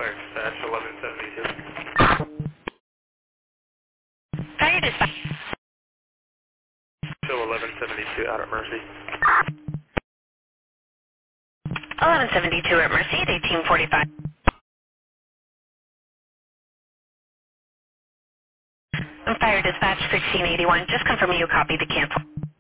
Fire dispatch 1172. Fire dispatch. Show 1172 out at Mercy. 1172 at Mercy at 1845. Fire dispatch 1681. Just confirming you copied the cancel.